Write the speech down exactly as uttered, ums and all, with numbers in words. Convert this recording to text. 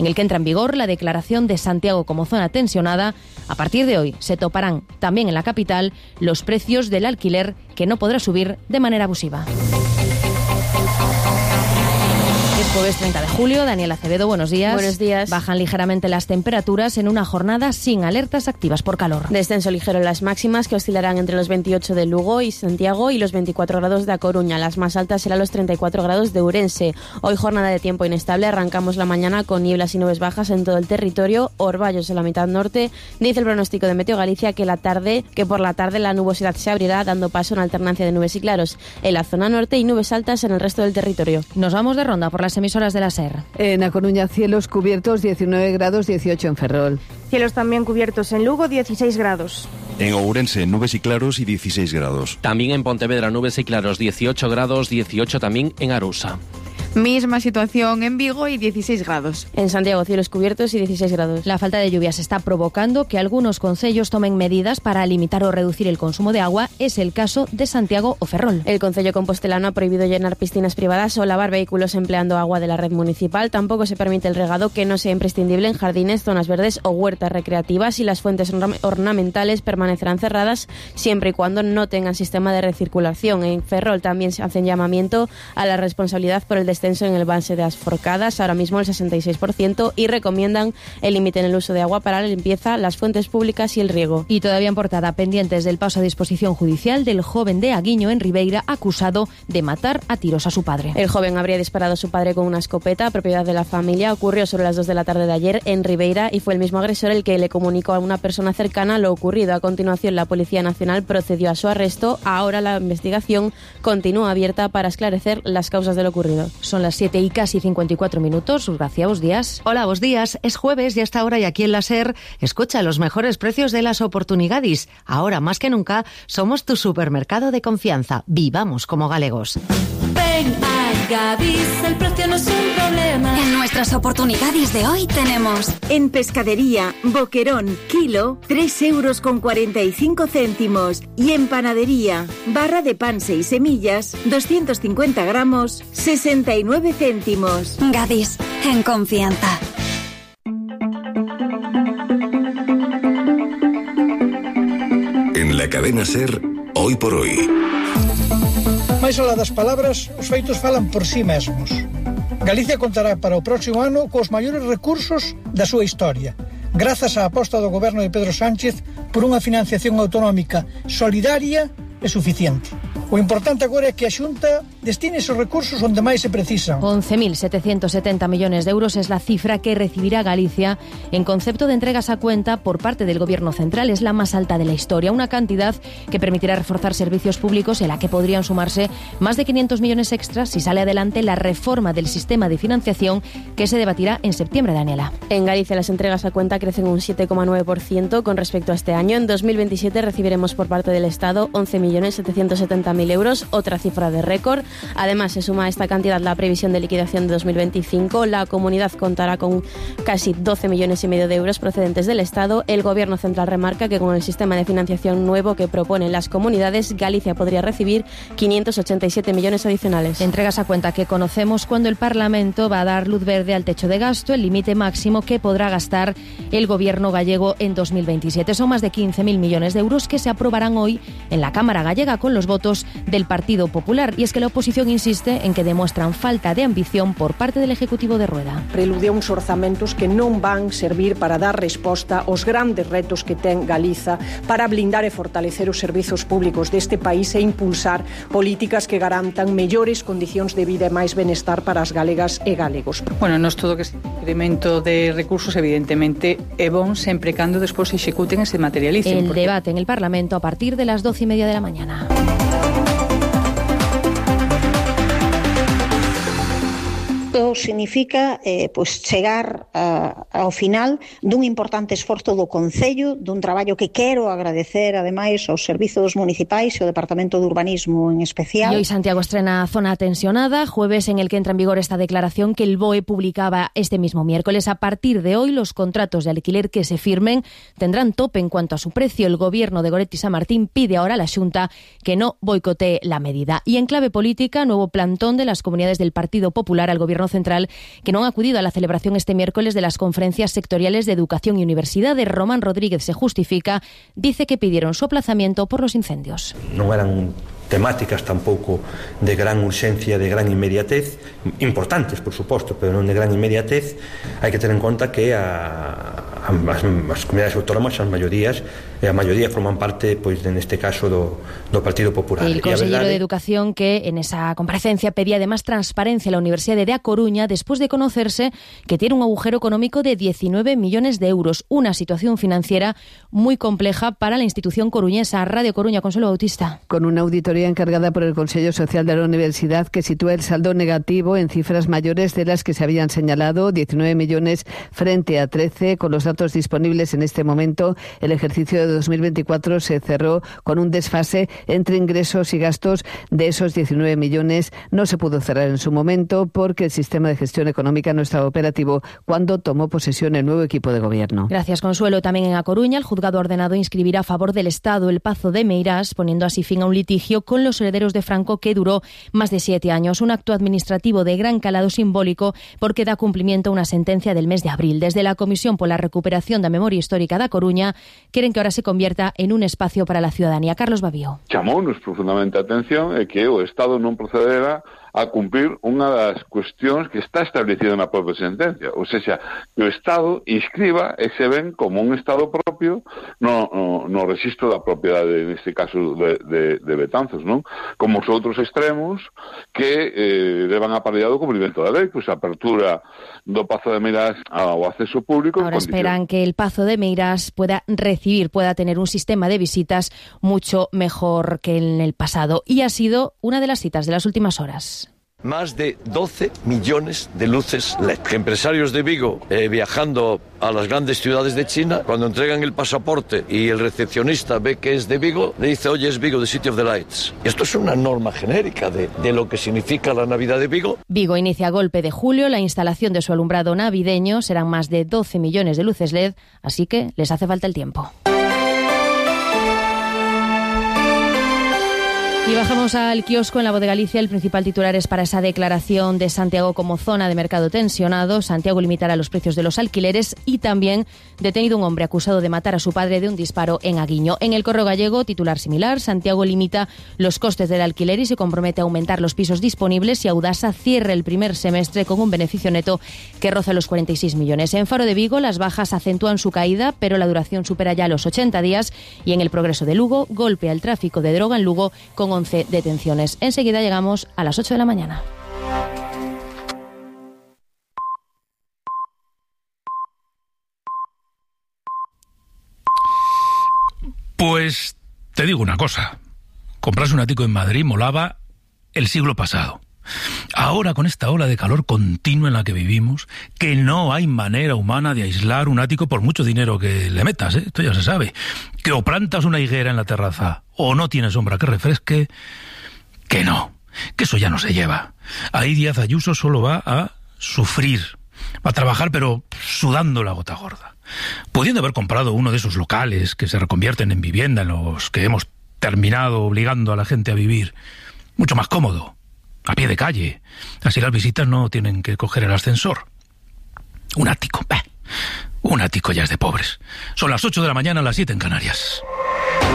en el que entra en vigor la declaración de Santiago como zona tensionada. A partir de hoy se toparán también en la capital los precios del alquiler, que no podrá subir de manera abusiva. Es jueves treinta de julio. Daniel Acevedo, buenos días. Buenos días. Bajan ligeramente las temperaturas en una jornada sin alertas activas por calor. Descenso ligero en las máximas, que oscilarán entre los veintiocho de Lugo y Santiago y los veinticuatro grados de A Coruña. Las más altas serán los treinta y cuatro grados de Ourense. Hoy jornada de tiempo inestable. Arrancamos la mañana con nieblas y nubes bajas en todo el territorio. Orvallos en la mitad norte. Dice el pronóstico de Meteo Galicia que la tarde, que por la tarde la nubosidad se abrirá, dando paso a una alternancia de nubes y claros en la zona norte y nubes altas en el resto del territorio. Nos vamos de ronda por las emisoras de la SER. En A Coruña, cielos cubiertos, diecinueve grados, dieciocho en Ferrol. Cielos también cubiertos en Lugo, dieciséis grados. En Ourense, nubes y claros y dieciséis grados. También en Pontevedra, nubes y claros, dieciocho grados, dieciocho también en Arousa. Misma situación en Vigo y dieciséis grados. En Santiago, cielos cubiertos y dieciséis grados. La falta de lluvias está provocando que algunos concellos tomen medidas para limitar o reducir el consumo de agua. Es el caso de Santiago o Ferrol. El concello compostelano ha prohibido llenar piscinas privadas o lavar vehículos empleando agua de la red municipal. Tampoco se permite el regado, que no sea imprescindible, en jardines, zonas verdes o huertas recreativas, y las fuentes ornamentales permanecerán cerradas siempre y cuando no tengan sistema de recirculación. En Ferrol también se hacen llamamiento a la responsabilidad por el descenso en el embalse de Asforcadas, ahora mismo el sesenta y seis por ciento, y recomiendan el límite en el uso de agua para la limpieza, las fuentes públicas y el riego. Y todavía en portada, pendientes del paso a disposición judicial del joven de Aguiño, en Ribeira, acusado de matar a tiros a su padre. El joven habría disparado a su padre con una escopeta, propiedad de la familia. Ocurrió sobre las dos de la tarde de ayer en Ribeira y fue el mismo agresor el que le comunicó a una persona cercana lo ocurrido. A continuación, la Policía Nacional procedió a su arresto. Ahora la investigación continúa abierta para esclarecer las causas de lo ocurrido. Son las siete y casi cincuenta y cuatro minutos. Urracia, buenos días. Hola, buenos días. Es jueves y a esta hora, y aquí en la SER, escucha los mejores precios de las oportunidades. Ahora más que nunca somos tu supermercado de confianza. Vivamos como galegos. Ven a Gadis, el precio no es un problema. En nuestras oportunidades de hoy tenemos: en pescadería, boquerón, kilo, tres euros con cuarenta y cinco céntimos. Y en panadería, barra de pan seis semillas, doscientos cincuenta gramos, sesenta y nueve céntimos. Gadis, en confianza. En la cadena SER, hoy por hoy. Mais alá das palabras, os feitos falan por si mesmos. Galicia contará para o próximo ano cos maiores recursos da súa historia, grazas á aposta do goberno de Pedro Sánchez por unha financiación autonómica solidaria e suficiente. O importante agora é que a Xunta destine esos recursos onde máis se precisan. once mil setecientos setenta millones de euros es la cifra que recibirá Galicia en concepto de entregas a cuenta por parte del Gobierno central. Es la más alta de la historia, una cantidad que permitirá reforzar servicios públicos, en la que podrían sumarse más de quinientos millones extras si sale adelante la reforma del sistema de financiación, que se debatirá en septiembre, Daniela. En Galicia las entregas a cuenta crecen un siete coma nueve por ciento con respecto a este año. En dos mil veintisiete recibiremos por parte del Estado once millones setecientos setenta mil euros, otra cifra de récord. Además, se suma a esta cantidad la previsión de liquidación de dos mil veinticinco. La comunidad contará con casi doce millones y medio de euros procedentes del Estado. El Gobierno central remarca que con el sistema de financiación nuevo que proponen las comunidades, Galicia podría recibir quinientos ochenta y siete millones adicionales. Entregas a cuenta que conocemos cuando el Parlamento va a dar luz verde al techo de gasto, el límite máximo que podrá gastar el Gobierno gallego en dos mil veintisiete. Son más de quince mil millones de euros que se aprobarán hoy en la Cámara gallega con los votos del Partido Popular. Y es que la oposición insiste en que demuestran falta de ambición por parte del Ejecutivo de Rueda. Prelude uns orzamentos que non van servir para dar resposta aos grandes retos que ten Galiza, para blindar e fortalecer os servizos públicos deste país e impulsar políticas que garantan mellores condicións de vida e máis benestar para as galegas e galegos. Bueno, nos todo que se incremento de recursos evidentemente é bon sempre cando despois se executen e se materialicen. El porque... debate en el Parlamento a partir de las doce y media de la mañana. Isto significa eh, pues, chegar a, ao final dun importante esforzo do Concello, dun traballo que quero agradecer ademais aos servizos municipais e ao Departamento de Urbanismo en especial. Y hoy Santiago estrena zona tensionada, jueves en el que entra en vigor esta declaración que el B O E publicaba este mismo miércoles. A partir de hoy, los contratos de alquiler que se firmen tendrán tope en cuanto a su precio. El gobierno de Goretti San Martín pide ahora a la Xunta que no boicotee la medida. Y en clave política, nuevo plantón de las comunidades del Partido Popular al gobierno central Central que no han acudido a la celebración este miércoles de las conferencias sectoriales de Educación y Universidades. Román Rodríguez se justifica, dice que pidieron su aplazamiento por los incendios. No eran temáticas tampouco de gran urxencia, de gran inmediatez, importantes, por suposto, pero non de gran inmediatez. Hai que ter en conta que a, a, as, as comunidades autónomas, as maiorías, e a maioría forman parte, pois, neste caso, do, do Partido Popular. El consejero de Educación, que en esa comparecencia pedía además transparencia a la Universidad de A Coruña después de conocerse que tiene un agujero económico de diecinueve millones de euros, una situación financiera muy compleja para la institución coruñesa. Radio Coruña, Consuelo Bautista. Con una auditoría encargada por el Consejo Social de la Universidad que sitúa el saldo negativo en cifras mayores de las que se habían señalado, diecinueve millones frente a trece. Con los datos disponibles en este momento, el ejercicio de dos mil veinticuatro se cerró con un desfase entre ingresos y gastos de esos diecinueve millones. No se pudo cerrar en su momento porque el sistema de gestión económica no estaba operativo cuando tomó posesión el nuevo equipo de gobierno. Gracias, Consuelo. También en A Coruña, el juzgado ha ordenado inscribir a favor del Estado el Pazo de Meirás, poniendo así fin a un litigio con los herederos de Franco que duró más de siete años. Un acto administrativo de gran calado simbólico porque da cumplimiento a una sentencia del mes de abril. Desde la Comisión por la Recuperación da Memoria Histórica da Coruña quieren que ahora se convierta en un espacio para la ciudadanía. Carlos Babío. Chamounos profundamente a atención é que o Estado non procedera a cumprir unha das cuestións que está establecida na propia sentencia, ou seja, que o Estado inscriba ese ben como un Estado propio no, no, no registro da propiedade, neste caso de, de, de Betanzos, non? Como os outros extremos que eh, levan aparellado o cumprimento da lei, pois a apertura do Pazo de Meirás ao acceso público. Ahora esperan que el Pazo de Meirás pueda recibir, pueda tener un sistema de visitas mucho mejor que en el pasado, y ha sido una de las citas de las últimas horas. Más de doce millones de luces L E D. Empresarios de Vigo eh, viajando a las grandes ciudades de China, cuando entregan el pasaporte y el recepcionista ve que es de Vigo, le dice, oye, es Vigo, the City of the Lights. Esto es una norma genérica de, de lo que significa la Navidad de Vigo. Vigo inicia a golpe de julio la instalación de su alumbrado navideño. Serán más de doce millones de luces L E D, así que les hace falta el tiempo. Y bajamos al kiosco en la Voz de Galicia. El principal titular es para esa declaración de Santiago como zona de mercado tensionado. Santiago limitará los precios de los alquileres y también detenido un hombre acusado de matar a su padre de un disparo en Aguiño. En el Correo Gallego, titular similar, Santiago limita los costes del alquiler y se compromete a aumentar los pisos disponibles, y Audasa cierra el primer semestre con un beneficio neto que roza los cuarenta y seis millones. En Faro de Vigo, las bajas acentúan su caída, pero la duración supera ya los ochenta días. Y en el Progreso de Lugo, golpe al tráfico de droga en Lugo con once detenciones. Enseguida llegamos a las ocho de la mañana. Pues te digo una cosa, comprarse un ático en Madrid molaba el siglo pasado. Ahora, con esta ola de calor continua en la que vivimos, que no hay manera humana de aislar un ático por mucho dinero que le metas, ¿eh? Esto ya se sabe. Que o plantas una higuera en la terraza o no tiene sombra que refresque, que no, que eso ya no se lleva. Ahí Díaz Ayuso solo va a sufrir, va a trabajar pero sudando la gota gorda. Pudiendo haber comprado uno de esos locales que se reconvierten en vivienda, en los que hemos terminado obligando a la gente a vivir, mucho más cómodo, a pie de calle. Así las visitas no tienen que coger el ascensor. Un ático, bah, un ático ya es de pobres. Son las ocho de la mañana, las siete en Canarias.